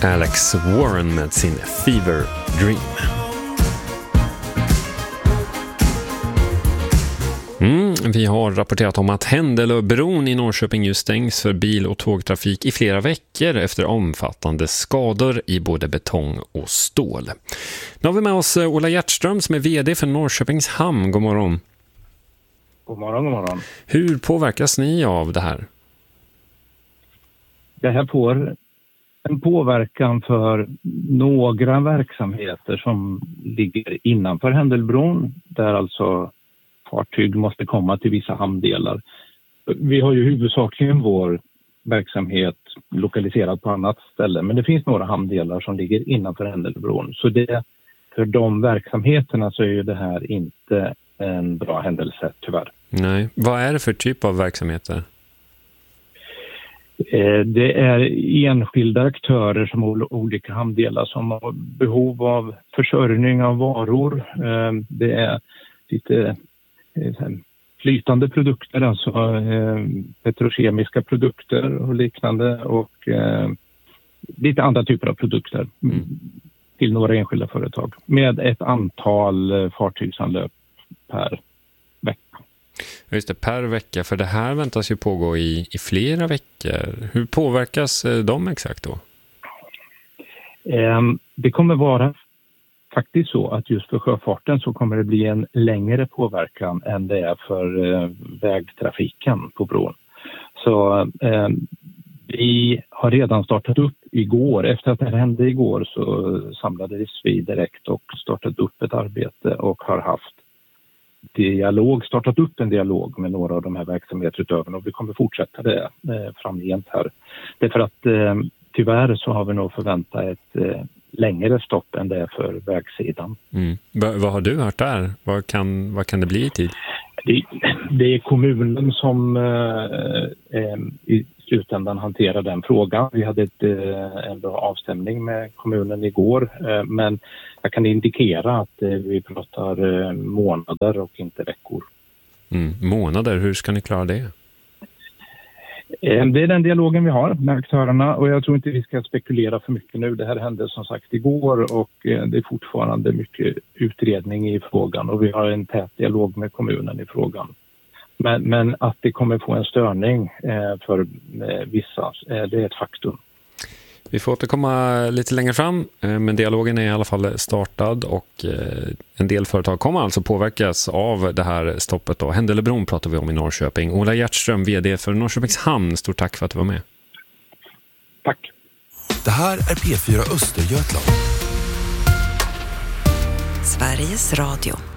Alex Warren med sin Fever Dream. Vi har rapporterat om att Händelöbron i Norrköping just stängs för bil- och tågtrafik i flera veckor efter omfattande skador i både betong och stål. Nu har vi med oss Ola Hjertström som är vd för Norrköpings hamn. God morgon. God morgon, god morgon. Hur påverkas ni av det här? Det här får en påverkan för några verksamheter som ligger innanför Händelbron, där alltså fartyg måste komma till vissa hamndelar. Vi har ju huvudsakligen vår verksamhet lokaliserad på annat ställe, men det finns några hamndelar som ligger innanför Händelbron. Så för de verksamheterna så är ju det här inte en bra händelse, tyvärr. Nej. Vad är det för typ av verksamheter? Det är enskilda aktörer som har olika hamndelar som har behov av försörjning av varor. Det är lite flytande produkter, alltså petrokemiska produkter och liknande, och lite andra typer av produkter till några enskilda företag med ett antal fartygsanlöp per vecka. Just det, per vecka, för det här väntas ju pågå i flera veckor. Hur påverkas de exakt då? Det kommer vara faktiskt så att just för sjöfarten så kommer det bli en längre påverkan än det är för vägtrafiken på bron. Så vi har redan startat upp igår. Efter att det här hände igår så samlades vi direkt och startade upp ett arbete och har startat upp en dialog med några av de här verksamhetsutövarna, och vi kommer fortsätta det framgent här. Därför att tyvärr så har vi nog förväntat ett längre stopp än det är för vägsidan. Vad har du hört där? Vad kan det bli i tid? Det är kommunen som i slutändan hanterar den frågan. Vi hade en bra avstämning med kommunen igår, men jag kan indikera att vi pratar månader och inte veckor. Månader, hur ska ni klara det? Det är den dialogen vi har med aktörerna, och jag tror inte vi ska spekulera för mycket nu. Det här hände som sagt igår, och det är fortfarande mycket utredning i frågan, och vi har en tät dialog med kommunen i frågan. Men att det kommer få en störning för vissa, det är ett faktum. Vi får återkomma lite längre fram, men dialogen är i alla fall startad, och en del företag kommer alltså påverkas av det här stoppet då. Händelöbron pratar vi om i Norrköping. Ola Hjertström, vd för Norrköpings hamn, stort tack för att du var med. Tack. Det här är P4 Östergötland. Sveriges Radio.